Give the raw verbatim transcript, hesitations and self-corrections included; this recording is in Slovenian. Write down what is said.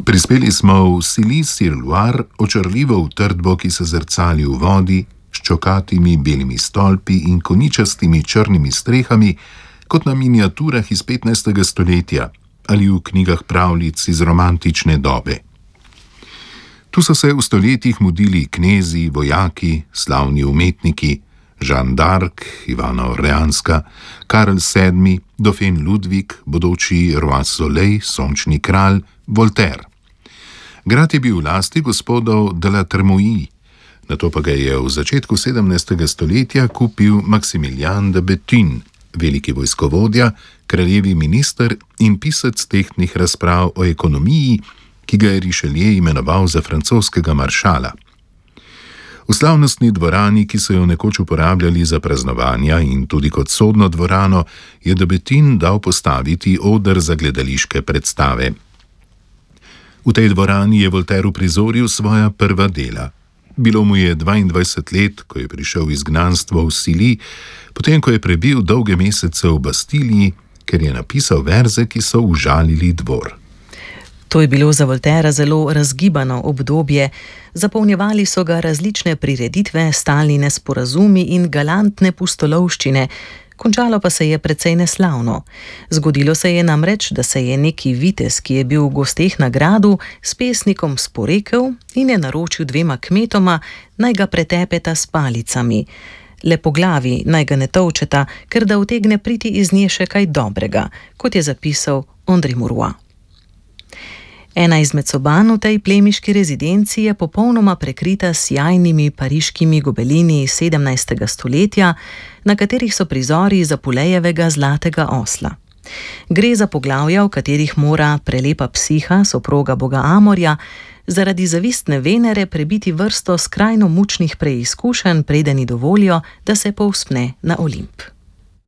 Prispeli smo v Silly-sur-Loire, očarljivo utrdbo, ki se zrcali v vodi, s čokatimi belimi stolpi in koničastimi črnimi strehami, kot na miniaturah iz petnajstega stoletja ali v knjigah pravljic iz romantične dobe. Tu so se v stoletjih mudili knezi, vojaki, slavni umetniki, Jeanne d'Arc, Ivana Orleanska, Karl sedmi, Dauphin Ludvik, bodoči Roi Soleil, sončni kralj, Voltaire. Grad je bil v lasti gospodov de la Trémouille, nato pa ga je v začetku sedemnajstega stoletja kupil Maximilien de Bethune, veliki vojskovodja, kraljevi minister in pisec tehtnih razprav o ekonomiji, ki ga je Richelieu imenoval za francoskega maršala. V slavnostni dvorani, ki so jo nekoč uporabljali za praznovanja in tudi kot sodno dvorano, je de Bethune dal postaviti oder za gledališke predstave. V tej dvorani je Voltaire uprizoril svoja prva dela. Bilo mu je dvaindvajset let, ko je prišel v izgnanstvo v Silly, potem ko je prebil dolge mesece v Bastiliji, ker je napisal verze, ki so užalili dvor. To je bilo za Voltaira zelo razgibano obdobje, zapolnjevali so ga različne prireditve, stalni nesporazumi in galantne pustolovščine, končalo pa se je precej neslavno. Zgodilo se je namreč, da se je neki vitez, ki je bil v gosteh na gradu, s pesnikom sporekel in je naročil dvema kmetoma, naj ga pretepeta s palicami. Le po glavi naj ga ne tolčeta, ker da utegne priti iz nje še kaj dobrega, kot je zapisal André Maurois. Ena izmed soban v tej plemiški rezidenci je popolnoma prekrita s sjajnimi pariškimi gobelini iz sedemnajstega stoletja, na katerih so prizori Zapulejevega zlatega osla. Gre za poglavja, v katerih mora prelepa psiha, soproga boga Amorja, zaradi zavistne Venere prebiti vrsto skrajno mučnih preizkušenj, preden ji dovolijo, da se povzpne na Olimp.